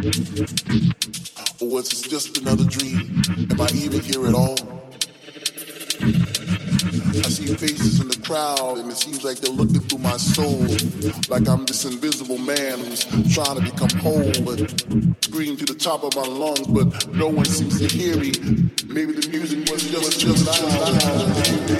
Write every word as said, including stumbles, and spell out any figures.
Or was it just another dream? Am I even here at all? I see faces in the crowd and it seems like they're looking through my soul, like I'm this invisible man who's trying to become whole but scream to the top of my lungs, but no one seems to hear me. Maybe the music was just just loud.